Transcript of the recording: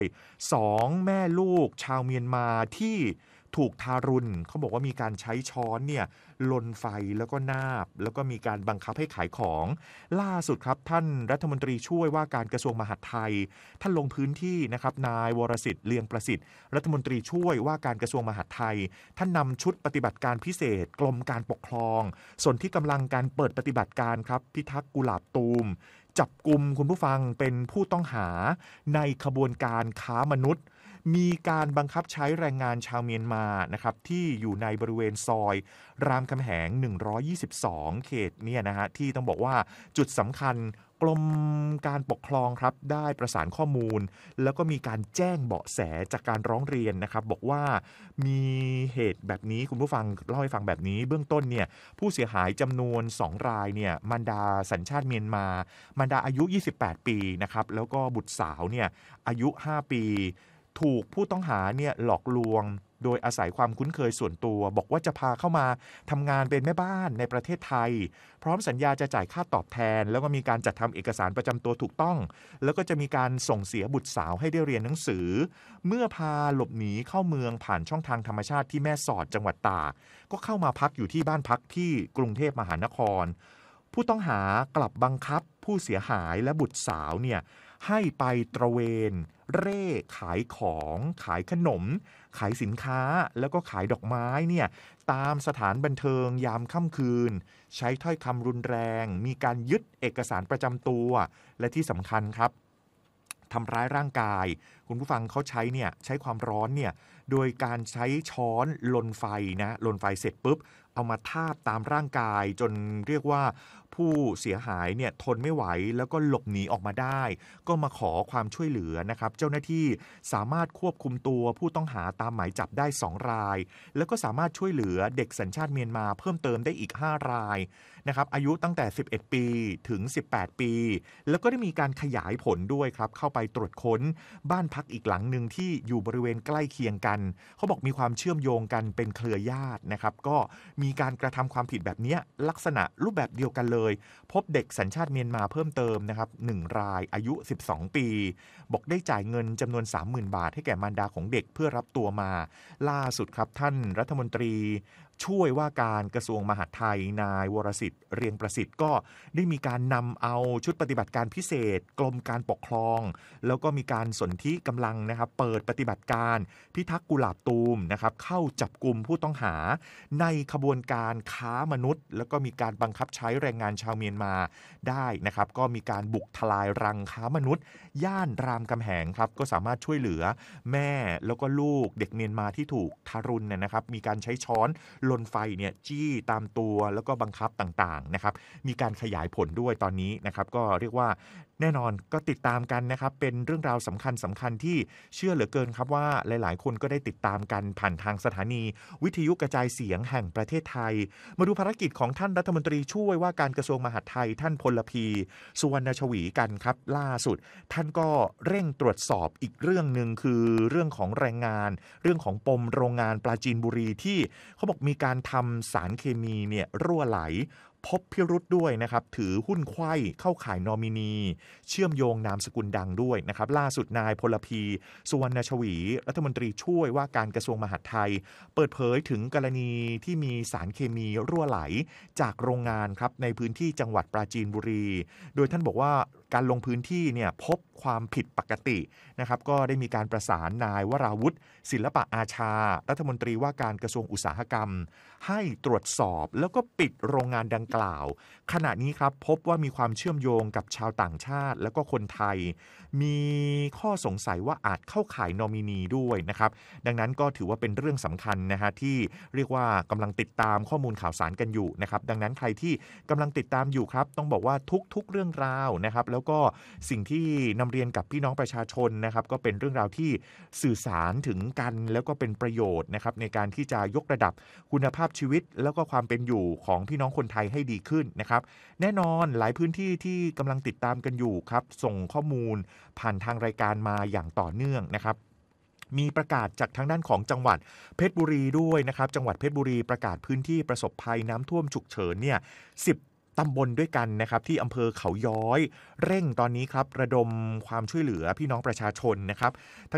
2แม่ลูกชาวเมียนมาที่ถูกทารุณเขาบอกว่ามีการใช้ช้อนเนี่ยลนไฟแล้วก็นาบแล้วก็มีการบังคับให้ขายของล่าสุดครับท่านรัฐมนตรีช่วยว่าการกระทรวงมหาดไทยท่านลงพื้นที่นะครับนายวรสิทธิ์เลียงประสิทธิ์รัฐมนตรีช่วยว่าการกระทรวงมหาดไทยท่านนำชุดปฏิบัติการพิเศษกรมการปกครองส่วนที่กำลังการเปิดปฏิบัติการครับพิทักษ์กุหลาบตูมจับกุมคุณผู้ฟังเป็นผู้ต้องหาในขบวนการค้ามนุษย์มีการบังคับใช้แรงงานชาวเมียนมานะครับที่อยู่ในบริเวณซอยรามคำแหง122เขตเนี่ยนะฮะที่ต้องบอกว่าจุดสำคัญกรมการปกครองครับได้ประสานข้อมูลแล้วก็มีการแจ้งเบาะแสจากการร้องเรียนนะครับบอกว่ามีเหตุแบบนี้คุณผู้ฟังเล่าให้ฟังแบบนี้เบื้องต้นเนี่ยผู้เสียหายจำนวน2รายเนี่ยมารดาสัญชาติเมียนมามารดาอายุ28ปีนะครับแล้วก็บุตรสาวเนี่ยอายุ5ปีถูกผู้ต้องหาเนี่ยหลอกลวงโดยอาศัยความคุ้นเคยส่วนตัวบอกว่าจะพาเข้ามาทำงานเป็นแม่บ้านในประเทศไทยพร้อมสัญญาจะจ่ายค่าตอบแทนแล้วก็มีการจัดทำเอกสารประจำตัวถูกต้องแล้วก็จะมีการส่งเสียบุตรสาวให้ได้เรียนหนังสือเมื่อพาหลบหนีเข้าเมืองผ่านช่องทางธรรมชาติที่แม่สอดจังหวัดตากก็เข้ามาพักอยู่ที่บ้านพักที่กรุงเทพมหานครผู้ต้องหากลับบังคับผู้เสียหายและบุตรสาวเนี่ยให้ไปตระเวนเร่ขายของขายขนมขายสินค้าแล้วก็ขายดอกไม้เนี่ยตามสถานบันเทิงยามค่ำคืนใช้ถ้อยคำรุนแรงมีการยึดเอกสารประจำตัวและที่สำคัญครับทำร้ายร่างกายคุณผู้ฟังเขาใช้ความร้อนเนี่ยโดยการใช้ช้อนลนไฟนะลนไฟเสร็จปุ๊บเอามาทาบตามร่างกายจนเรียกว่าผู้เสียหายเนี่ยทนไม่ไหวแล้วก็หลบหนีออกมาได้ก็มาขอความช่วยเหลือนะครับเจ้าหน้าที่สามารถควบคุมตัวผู้ต้องหาตามหมายจับได้2รายแล้วก็สามารถช่วยเหลือเด็กสัญชาติเมียนมาเพิ่มเติมได้อีก5รายนะครับอายุตั้งแต่11ปีถึง18ปีแล้วก็ได้มีการขยายผลด้วยครับเข้าไปตรวจค้นบ้านพักอีกหลังหนึ่งที่อยู่บริเวณใกล้เคียงกันเขาบอกมีความเชื่อมโยงกันเป็นเครือญาตินะครับก็มีการกระทำความผิดแบบนี้ลักษณะรูปแบบเดียวกันเลยพบเด็กสัญชาติเมียนมาเพิ่มเติมนะครับ1รายอายุ12ปีบอกได้จ่ายเงินจำนวน 30,000 บาทให้แก่มารดาของเด็กเพื่อรับตัวมาล่าสุดครับท่านรัฐมนตรีช่วยว่าการกระทรวงมหาดไทยนายวรสิทธิ์เรียงประสิทธิ์ก็ได้มีการนำเอาชุดปฏิบัติการพิเศษกรมการปกครองแล้วก็มีการสนธิกำลังนะครับเปิดปฏิบัติการพิทักษ์กุหลาบตูมนะครับเข้าจับกุมผู้ต้องหาในขบวนการค้ามนุษย์แล้วก็มีการบังคับใช้แรงงานชาวเมียนมาได้นะครับก็มีการบุกทลายรังค้ามนุษย์ย่านรามคำแหงครับก็สามารถช่วยเหลือแม่แล้วก็ลูกเด็กเมียนมาที่ถูกทารุณนะครับมีการใช้ช้อนลนไฟเนี่ยจี้ตามตัวแล้วก็บังคับต่างๆนะครับมีการขยายผลด้วยตอนนี้นะครับก็เรียกว่าแน่นอนก็ติดตามกันนะครับเป็นเรื่องราวสำคัญที่เชื่อเหลือเกินครับว่าหลายๆคนก็ได้ติดตามกันผ่านทางสถานีวิทยุกระจายเสียงแห่งประเทศไทยมาดูภารกิจของท่านรัฐมนตรีช่วยว่าการกระทรวงมหาดไทยท่านพลพีสุวรรณชวีกันครับล่าสุดท่านก็เร่งตรวจสอบอีกเรื่องนึงคือเรื่องของแรงงานเรื่องของปมโรงงานปราจีนบุรีที่เขาบอกมีการทำสารเคมีเนี่ยรั่วไหลพบพิรุธด้วยนะครับถือหุ้นไขว้เข้าข่ายนอมินีเชื่อมโยงนามสกุลดังด้วยนะครับล่าสุดนายพลพีสุวรรณชวีรัฐมนตรีช่วยว่าการกระทรวงมหาดไทยเปิดเผยถึงกรณีที่มีสารเคมีรั่วไหลจากโรงงานครับในพื้นที่จังหวัดปราจีนบุรีโดยท่านบอกว่าการลงพื้นที่เนี่ยพบความผิดปกตินะครับก็ได้มีการประสานนายวราวุฒิศิลปะอาชารัฐมนตรีว่าการกระทรวงอุตสาหกรรมให้ตรวจสอบแล้วก็ปิดโรงงานดังกล่าวขณะนี้ครับพบว่ามีความเชื่อมโยงกับชาวต่างชาติแล้วก็คนไทยมีข้อสงสัยว่าอาจเข้าข่ายนอมินีด้วยนะครับดังนั้นก็ถือว่าเป็นเรื่องสำคัญนะฮะที่เรียกว่ากำลังติดตามข้อมูลข่าวสารกันอยู่นะครับดังนั้นใครที่กำลังติดตามอยู่ครับต้องบอกว่าทุกเรื่องราวนะครับแล้วก็สิ่งที่นำเรียนกับพี่น้องประชาชนนะครับก็เป็นเรื่องราวที่สื่อสารถึงกันแล้วก็เป็นประโยชน์นะครับในการที่จะยกระดับคุณภาพชีวิตแล้วก็ความเป็นอยู่ของพี่น้องคนไทยให้ดีขึ้นนะครับแน่นอนหลายพื้นที่ที่กำลังติดตามกันอยู่ครับส่งข้อมูลผ่านทางรายการมาอย่างต่อเนื่องนะครับมีประกาศจากทางด้านของจังหวัดเพชรบุรีด้วยนะครับจังหวัดเพชรบุรีประกาศพื้นที่ประสบภัยน้ำท่วมฉุกเฉินเนี่ย10ตำบลด้วยกันนะครับที่อำเภอเขาย้อยเร่งตอนนี้ครับระดมความช่วยเหลือพี่น้องประชาชนนะครับทั้ง